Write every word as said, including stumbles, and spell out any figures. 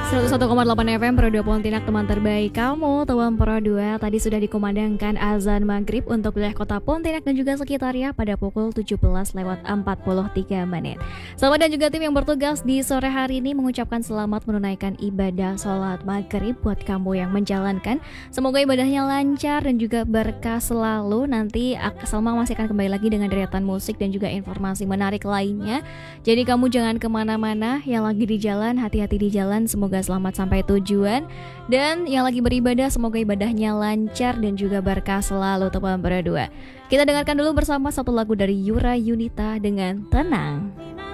seratus satu koma delapan F M Pro dua Pontianak, teman terbaik kamu. Teman Pro dua, tadi sudah dikumandangkan azan maghrib untuk wilayah kota Pontianak dan juga sekitarnya pada pukul tujuh belas lewat empat puluh tiga menit. Selamat, dan juga tim yang bertugas di sore hari ini mengucapkan selamat menunaikan ibadah sholat maghrib buat kamu yang menjalankan. Semoga ibadahnya lancar dan juga berkah selalu. Nanti Salma masih akan kembali lagi dengan deretan musik dan juga informasi menarik lainnya. Jadi kamu jangan kemana-mana, yang lagi di jalan hati-hati di jalan, semoga selamat sampai tujuan. Dan yang lagi beribadah, semoga ibadahnya lancar dan juga berkah selalu, teman berdua. Kita dengarkan dulu bersama satu lagu dari Yura Yunita dengan Tenang.